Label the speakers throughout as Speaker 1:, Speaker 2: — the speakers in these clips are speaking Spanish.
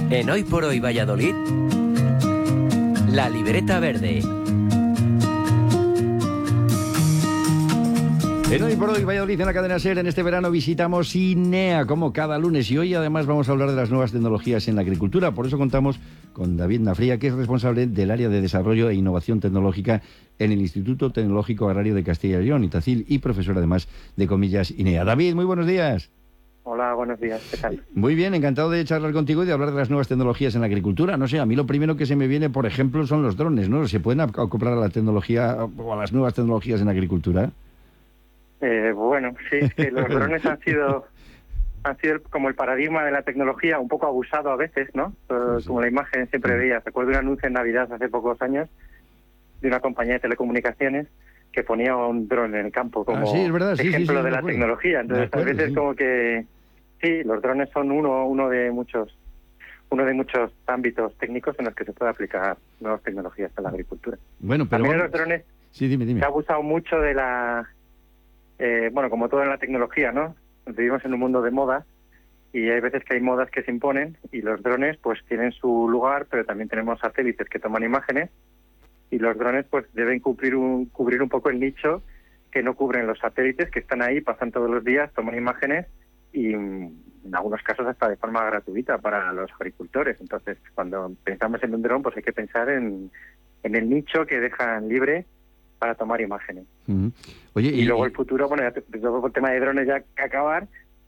Speaker 1: En Hoy por Hoy Valladolid, la libreta verde.
Speaker 2: En Hoy por Hoy Valladolid, en la cadena SER, en este verano visitamos INEA, como cada lunes. Y hoy además vamos a hablar de las nuevas tecnologías en la agricultura. Por eso contamos con David Nafría, que es responsable del área de desarrollo e innovación tecnológica en el Instituto Tecnológico Agrario de Castilla y León, ITACIL, y profesor además de comillas INEA. David, muy buenos días.
Speaker 3: Hola, buenos días, ¿qué tal?
Speaker 2: Muy bien, encantado de charlar contigo y de hablar de las nuevas tecnologías en la agricultura. No sé, a mí lo primero que se me viene, por ejemplo, son los drones, ¿no? ¿Se pueden acoplar a la tecnología o a las nuevas tecnologías en la agricultura?
Speaker 3: Bueno, sí, es que los drones han sido como el paradigma de la tecnología, un poco abusado a veces, ¿no?
Speaker 2: Sí.
Speaker 3: Como la imagen siempre veía. Recuerdo un anuncio en Navidad hace pocos años de una compañía de telecomunicaciones que ponía un dron en el campo como
Speaker 2: es verdad,
Speaker 3: ejemplo de la tecnología. Entonces, a veces como que sí, los drones son uno de muchos ámbitos técnicos en los que se puede aplicar nuevas tecnologías en la agricultura.
Speaker 2: Bueno, pero
Speaker 3: también los drones
Speaker 2: dime.
Speaker 3: se ha abusado mucho de la como todo en la tecnología, ¿no? Vivimos en un mundo de modas y hay veces que hay modas que se imponen y los drones pues tienen su lugar, pero también tenemos satélites que toman imágenes y los drones pues deben cubrir un poco el nicho que no cubren los satélites, que están ahí, pasan todos los días, toman imágenes y en algunos casos hasta de forma gratuita para los agricultores. Entonces, cuando pensamos en un dron, pues hay que pensar en el nicho que dejan libre para tomar imágenes.
Speaker 2: Uh-huh. Oye,
Speaker 3: y luego el futuro, bueno, luego el tema de drones ya que acabar,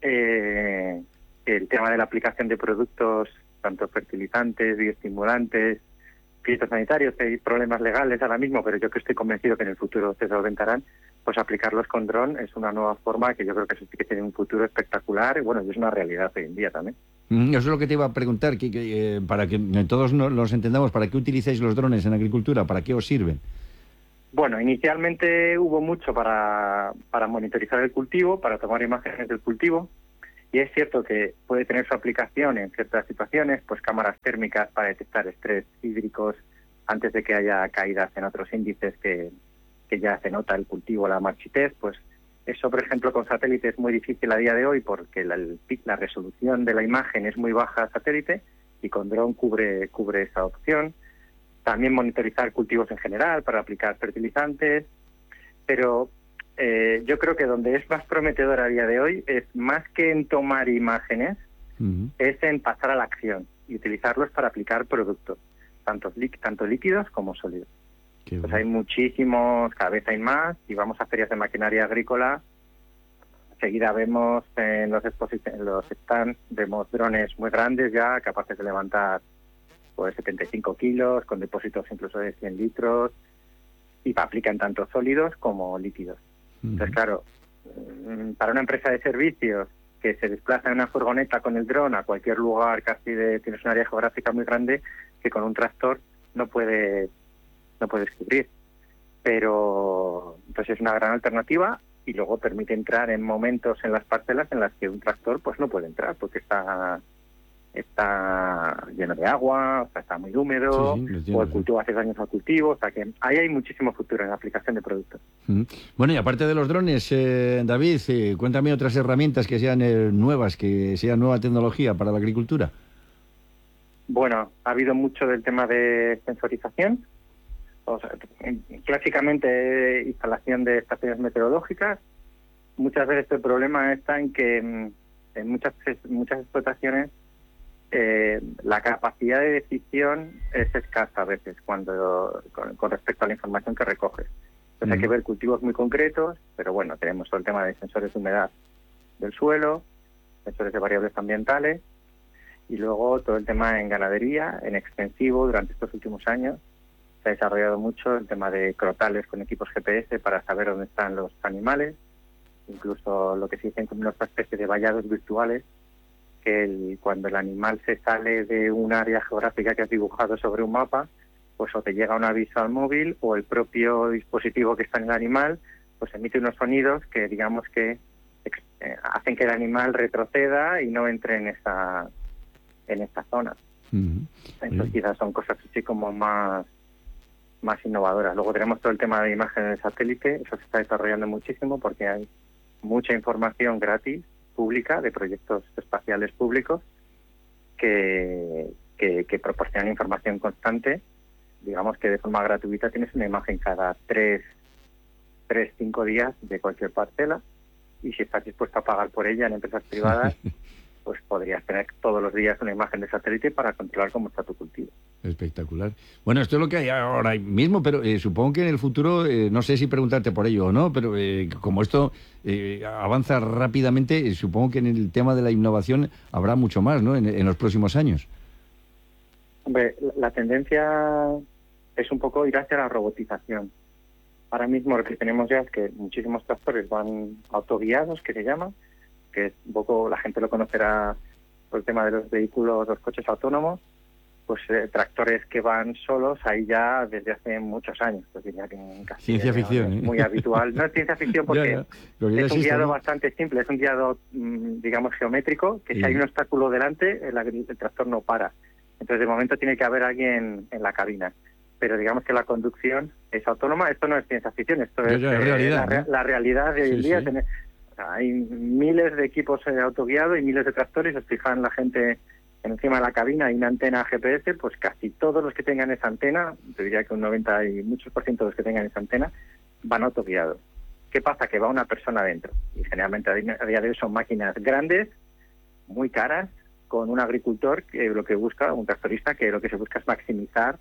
Speaker 3: el tema de la aplicación de productos, tanto fertilizantes, bioestimulantes, fitosanitarios, hay problemas legales ahora mismo, pero yo que estoy convencido que en el futuro se solventarán, pues aplicarlos con dron es una nueva forma que yo creo que sí que tiene un futuro espectacular y bueno, es una realidad hoy en día también.
Speaker 2: Eso es lo que te iba a preguntar, para que todos los entendamos, ¿para qué utilizáis los drones en agricultura? ¿Para qué os sirven?
Speaker 3: Bueno, inicialmente hubo mucho para monitorizar el cultivo, para tomar imágenes del cultivo, y es cierto que puede tener su aplicación en ciertas situaciones, pues cámaras térmicas para detectar estrés hídricos antes de que haya caídas en otros índices que ya se nota el cultivo, la marchitez, pues eso, por ejemplo, con satélite es muy difícil a día de hoy porque la resolución de la imagen es muy baja a satélite y con dron cubre esa opción. También monitorizar cultivos en general para aplicar fertilizantes, pero yo creo que donde es más prometedor a día de hoy es más que en tomar imágenes, es en pasar a la acción y utilizarlos para aplicar productos, tanto líquidos como sólidos. Pues hay muchísimos, cada vez hay más, y vamos a ferias de maquinaria agrícola, enseguida vemos en los stands, vemos drones muy grandes ya, capaces de levantar pues 75 kilos, con depósitos incluso de 100 litros, y aplican tanto sólidos como líquidos. Entonces, claro, para una empresa de servicios que se desplaza en una furgoneta con el dron a cualquier lugar, tienes un área geográfica muy grande que con un tractor no puedes cubrir. Pero entonces es una gran alternativa y luego permite entrar en momentos en las parcelas en las que un tractor pues no puede entrar porque está lleno de agua, o sea, está muy húmedo, o el cultivo hace daños al cultivo, o sea que ahí hay muchísimo futuro en la aplicación de productos.
Speaker 2: Bueno, y aparte de los drones, David, cuéntame otras herramientas que sean nuevas, que sean nueva tecnología para la agricultura.
Speaker 3: Bueno, ha habido mucho del tema de sensorización, o sea, clásicamente instalación de estaciones meteorológicas. Muchas veces el problema está en que en muchas explotaciones la capacidad de decisión es escasa a veces con respecto a la información que recoges. Entonces hay que ver cultivos muy concretos, pero bueno, tenemos todo el tema de sensores de humedad del suelo, sensores de variables ambientales y luego todo el tema en ganadería, en extensivo. Durante estos últimos años se ha desarrollado mucho el tema de crotales con equipos GPS para saber dónde están los animales, incluso lo que se dicen como una especie de vallados virtuales, que cuando el animal se sale de un área geográfica que has dibujado sobre un mapa, pues o te llega un aviso al móvil o el propio dispositivo que está en el animal pues emite unos sonidos que digamos que hacen que el animal retroceda y no entre en esta zona. Entonces quizás son cosas así como más innovadoras. Luego tenemos todo el tema de imágenes de satélite, eso se está desarrollando muchísimo porque hay mucha información gratis pública de proyectos espaciales públicos que que proporcionan información constante. Digamos que de forma gratuita tienes una imagen cada 5 días de cualquier parcela, y si estás dispuesto a pagar por ella en empresas privadas, pues podrías tener todos los días una imagen de satélite para controlar cómo está tu cultivo.
Speaker 2: Espectacular. Bueno, esto es lo que hay ahora mismo, pero supongo que en el futuro, no sé si preguntarte por ello o no, pero como esto avanza rápidamente, supongo que en el tema de la innovación habrá mucho más, ¿no?, en los próximos años.
Speaker 3: Hombre, la tendencia es un poco ir hacia la robotización. Ahora mismo lo que tenemos ya es que muchísimos tractores van autoguiados, que se llama, que un poco la gente lo conocerá por el tema de los vehículos, los coches autónomos, pues tractores que van solos ahí ya desde hace muchos años. Pues diría que casi
Speaker 2: ciencia ficción,
Speaker 3: es muy habitual. No es ciencia ficción porque es un guiado bastante simple, es un guiado, digamos, geométrico, que si hay un obstáculo delante, el tractor no para. Entonces, de momento tiene que haber alguien en la cabina. Pero digamos que la conducción es autónoma. Esto no es ciencia ficción, esto es
Speaker 2: realidad,
Speaker 3: la realidad de hoy en día. Hay miles de equipos autoguiados y miles de tractores. Os fijan la gente encima de la cabina, hay una antena GPS, pues casi todos los que tengan esa antena, te diría que un 90 y muchos % de los que tengan esa antena, van autoguiados. ¿Qué pasa? Que va una persona dentro. Y generalmente a día de hoy son máquinas grandes, muy caras, con un agricultor que lo que busca, un tractorista, que lo que se busca es maximizar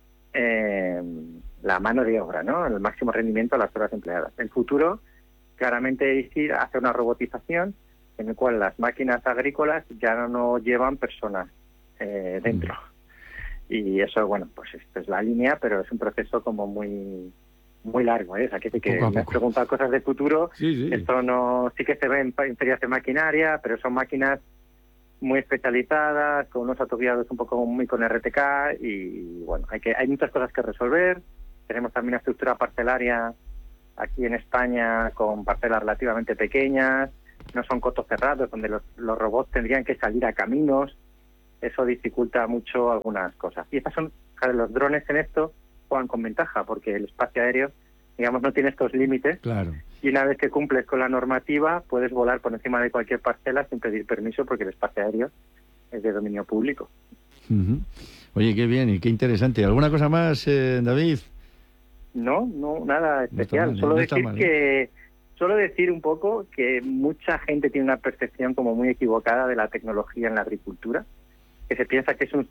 Speaker 3: la mano de obra, ¿no?, el máximo rendimiento a las horas empleadas. El futuro claramente es ir hacia una robotización en el cual las máquinas agrícolas ya no llevan personas dentro. Y eso, bueno, pues esto es la línea, pero es un proceso como muy largo, ¿eh? O sea, que me has preguntado cosas de futuro.
Speaker 2: Sí.
Speaker 3: Esto no, sí que se ve en ferias de maquinaria, pero son máquinas muy especializadas, con unos autoguiados un poco muy con RTK, y bueno, hay muchas cosas que resolver. Tenemos también una estructura parcelaria aquí en España con parcelas relativamente pequeñas, no son cotos cerrados donde los robots tendrían que salir a caminos. Eso dificulta mucho algunas cosas. Y estas son, los drones en esto juegan con ventaja, porque el espacio aéreo, digamos, no tiene estos límites.
Speaker 2: Claro.
Speaker 3: Y una vez que cumples con la normativa, puedes volar por encima de cualquier parcela sin pedir permiso, porque el espacio aéreo es de dominio público.
Speaker 2: Uh-huh. Oye, qué bien y qué interesante. ¿Alguna cosa más, David?
Speaker 3: No, nada especial. Solo decir un poco que mucha gente tiene una percepción como muy equivocada de la tecnología en la agricultura, que se piensa que es un